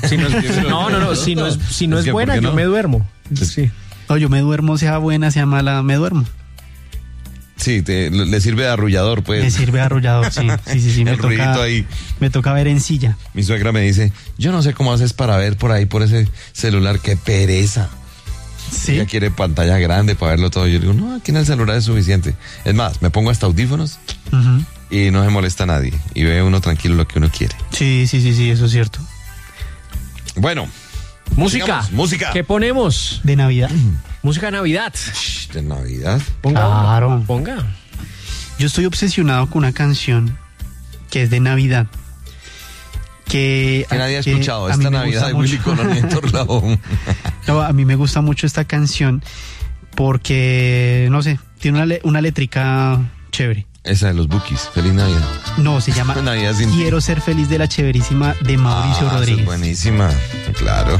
Si no es buena, yo me duermo. Sí. No, yo me duermo, sea buena, sea mala, me duermo. Sí, le sirve de arrullador, pues. Me sirve de arrullador, sí. El ruidito ahí. Me toca ver en silla. Mi suegra me dice, yo no sé cómo haces para ver por ahí, por ese celular, qué pereza. Sí. Ella quiere pantalla grande para verlo todo. Yo digo, no, aquí en el celular es suficiente. Es más, me pongo hasta audífonos y no se molesta a nadie. Y ve uno tranquilo lo que uno quiere. Sí, eso es cierto. Bueno. Música. Música. ¿Qué ponemos? De Navidad. Música de Navidad. ¿De Navidad? Claro. Ponga. Yo estoy obsesionado con una canción que es de Navidad. Que nadie ha escuchado. Esta Navidad de Willy Colón y Héctor Lavoe. No, a mí me gusta mucho esta canción porque, no sé, tiene una letrica chévere. Esa de los Bukis. Feliz Navidad. No, se llama Navidad sin Quiero ser feliz, de la chéverísima de Mauricio Rodríguez. Es buenísima. Claro.